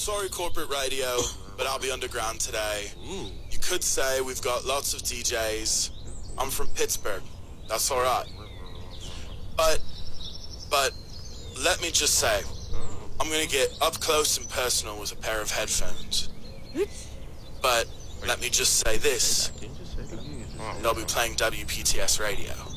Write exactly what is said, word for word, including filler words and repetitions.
sorry corporate radio, but I'll be underground today. You could say we've got lots of D Js. I'm from Pittsburgh. That's all right. But, but, let me just say, I'm gonna get up close and personal with a pair of headphones. But, let me just say this. They'll be playing W P T S radio.